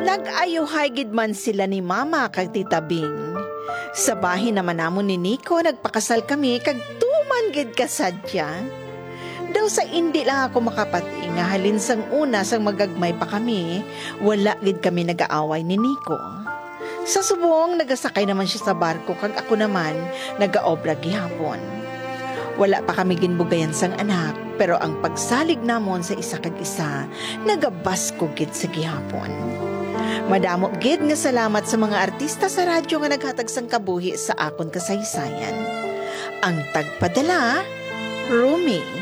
Nag-ayuhay gid man sila ni Mama kag Tita Bing. Sa bahin naman namon ni Nico nagpakasal kami kag tuman gid kasadya. Daw sa hindi lang ako makapati nga halin sang una sang magagmay pa kami, wala gid kami nag-aaway ni Nico. Sa subong nagasakay naman siya sa barko kag ako naman nagaobra gihapon. Wala pa kami ginbugayan sang anak, pero ang pagsalig namon sa isa kag isa, nagabas ko gid sa gihapon. Madamo gid nga salamat sa mga artista sa radyo nga naghatag sang kabuhi sa akon kasaysayan. Ang tagpadala, Rumi.